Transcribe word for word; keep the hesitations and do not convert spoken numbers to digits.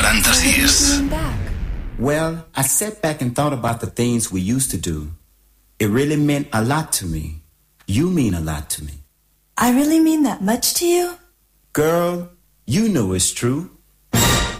noranta-sis. Well, I sat back and thought about the things we used to do. It really meant a lot to me. You mean a lot to me. I really mean that much to you? Girl, you know it's true.